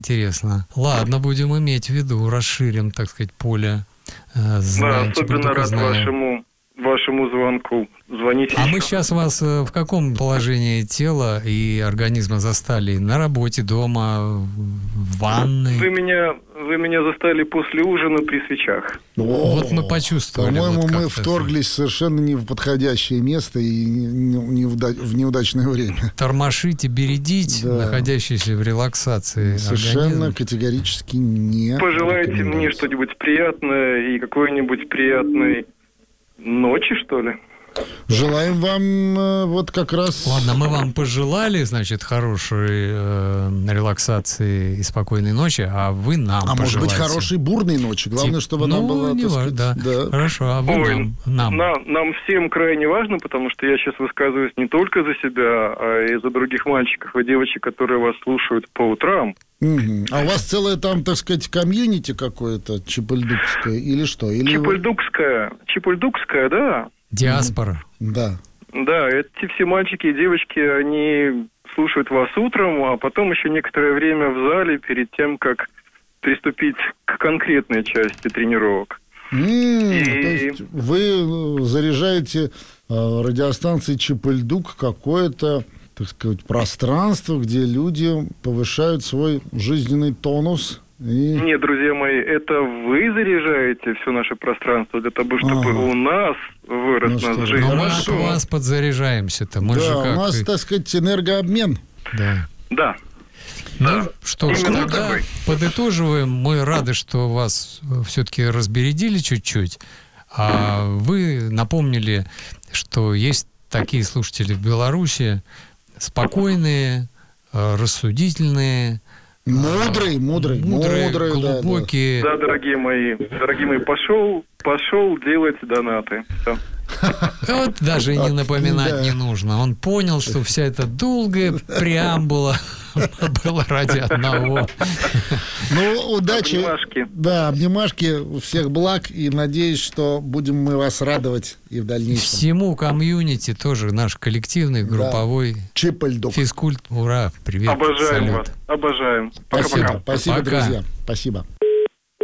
Интересно. Ладно, будем иметь в виду, расширим, так сказать, поле. Да, особенно рад вашему звонку. Звоните. А мы сейчас вас в каком положении тела и организма застали? На работе, дома, в ванной? Вы меня застали после ужина при свечах. Вот мы почувствовали. По-моему, вот мы вторглись совершенно не в подходящее место и не в неудачное время. Тормошить и бередить, Да. находящийся в релаксации Совершенно организм. категорически не. Пожелайте мне что-нибудь приятное и какой-нибудь приятной ночи, что ли? Желаем вам вот как раз... Ладно, мы вам пожелали, значит, хорошей релаксации и спокойной ночи, а вы нам А может быть, пожелайте. хорошей бурной ночи. Главное, чтобы она была... не так важно, сказать, да. Хорошо, а вы Ой, нам. Нам всем крайне важно, потому что я сейчас высказываюсь не только за себя, а и за других мальчиков и девочек, которые вас слушают по утрам. Мгм. А у вас целое там, так сказать, комьюнити какое-то чепульдукское или что? Или Чепульдукская, да. Диаспора. Да. Да, эти все мальчики и девочки, они слушают вас утром, а потом еще некоторое время в зале перед тем, как приступить к конкретной части тренировок. То есть вы заряжаете радиостанции Чепульдук какое-то, так сказать, пространство, где люди повышают свой жизненный тонус. Нет, друзья мои, это вы заряжаете все наше пространство для того, чтобы у нас вырос наш Но жизненный мы от тонус. вас подзаряжаемся-то. Мы же Да, как... у нас, так сказать, энергообмен. Да. Да. Ну, что ж, Именно тогда такой. подытоживаем. Мы рады, что вас все-таки разбередили чуть-чуть. А вы напомнили, что есть такие слушатели в Беларуси, спокойные, рассудительные, Мудрый, да, глубокие. Да, дорогие мои, пошел делать донаты. Все. Вот даже не напоминать да. не нужно. Он понял, что вся эта долгая преамбула была ради одного. Ну, удачи. Обнимашки. Да, обнимашки, всех благ. И надеюсь, что будем мы вас радовать и в дальнейшем. Всему комьюнити тоже наш коллективный, групповой Чепульдук. физкульт. Ура, привет, Обожаем салют. вас. Обожаем. Спасибо, Пока-пока. спасибо, Пока. друзья. Спасибо.